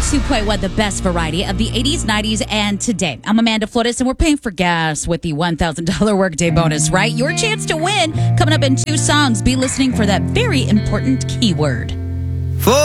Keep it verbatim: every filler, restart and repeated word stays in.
two point one, the best variety of the eighties, nineties, and today. I'm Amanda Flores, and we're paying for gas with the one thousand dollars workday bonus, right? Your chance to win coming up in two songs. Be listening for that very important keyword.